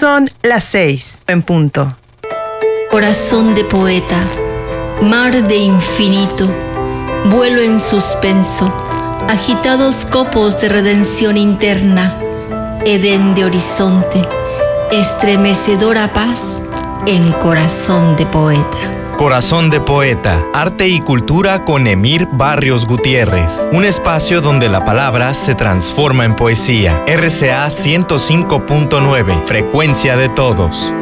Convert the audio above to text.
Son las 6 en punto. Corazón de poeta, mar de infinito, vuelo en suspenso, agitados copos de redención interna, Edén de horizonte, estremecedora paz en corazón de poeta. Corazón de poeta, arte y cultura con Emir Barrios Gutiérrez. Un espacio donde la palabra se transforma en poesía. RCA 105.9, frecuencia de todos.